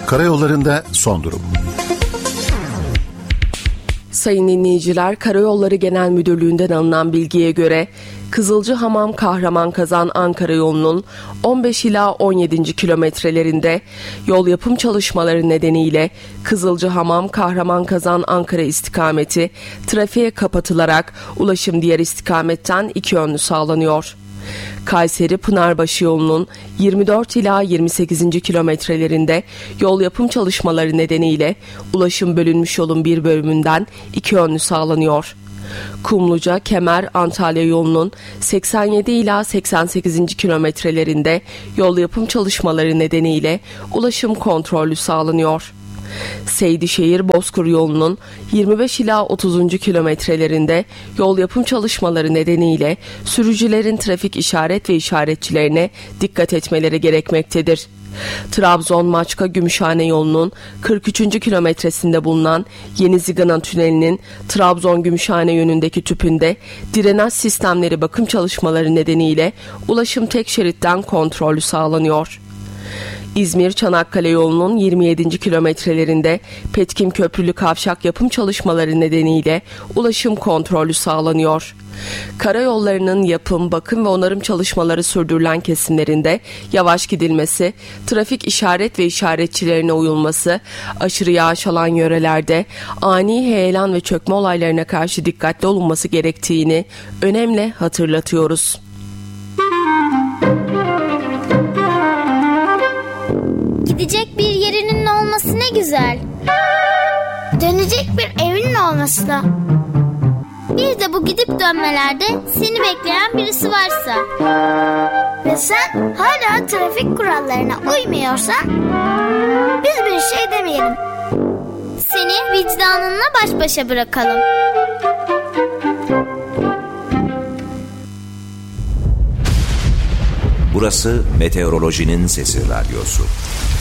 Karayollarında son durum. Sayın dinleyiciler, Karayolları Genel Müdürlüğü'nden alınan bilgiye göre Kızılcıhamam Kahraman-Kazan Ankara yolunun 15 ila 17. kilometrelerinde yol yapım çalışmaları nedeniyle Kızılcıhamam Kahraman-Kazan Ankara istikameti trafiğe kapatılarak ulaşım diğer istikametten iki yönlü sağlanıyor. Kayseri-Pınarbaşı yolunun 24 ila 28. kilometrelerinde yol yapım çalışmaları nedeniyle ulaşım bölünmüş yolun bir bölümünden iki yönlü sağlanıyor. Kumluca-Kemer-Antalya yolunun 87 ila 88. kilometrelerinde yol yapım çalışmaları nedeniyle ulaşım kontrollü sağlanıyor. Seydişehir-Bozkır yolunun 25 ila 30. kilometrelerinde yol yapım çalışmaları nedeniyle sürücülerin trafik işaret ve işaretçilerine dikkat etmeleri gerekmektedir. Trabzon-Maçka-Gümüşhane yolunun 43. kilometresinde bulunan Yeni Zigana Tüneli'nin Trabzon-Gümüşhane yönündeki tüpünde drenaj sistemleri bakım çalışmaları nedeniyle ulaşım tek şeritten kontrollü sağlanıyor. İzmir-Çanakkale yolunun 27. kilometrelerinde Petkim Köprülü Kavşak yapım çalışmaları nedeniyle ulaşım kontrollü sağlanıyor. Karayollarının yapım, bakım ve onarım çalışmaları sürdürülen kesimlerinde yavaş gidilmesi, trafik işaret ve işaretçilerine uyulması, aşırı yağış alan yörelerde ani heyelan ve çökme olaylarına karşı dikkatli olunması gerektiğini önemli hatırlatıyoruz. Gidecek bir yerinin olması ne güzel. Dönecek bir evinin olması da. Bir de bu gidip dönmelerde seni bekleyen birisi varsa ve sen hala trafik kurallarına uymuyorsan biz bir şey demeyelim. Seni vicdanınla baş başa bırakalım. Burası Meteorolojinin Sesi Radyosu.